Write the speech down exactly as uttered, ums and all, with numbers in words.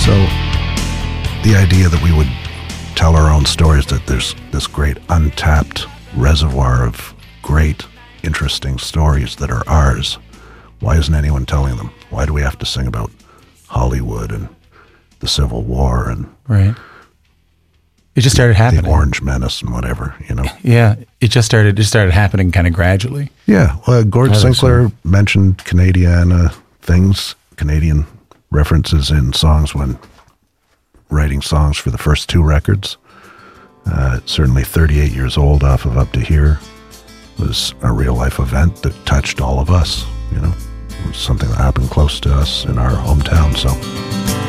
So the idea that we would tell our own stories, that there's this great untapped reservoir of great, interesting stories that are ours. Why isn't anyone telling them? Why do we have to sing about Hollywood and the Civil War and right? It just started happening. The Orange Menace and whatever, you know. Yeah, it just started. It just started happening kind of gradually. Yeah, well, Gord I Sinclair mentioned Canadiana things, Canadian references in songs when writing songs for the first two records. Uh, certainly thirty-eight years old off of Up to Here was a real-life event that touched all of us, you know. It was something that happened close to us in our hometown, so...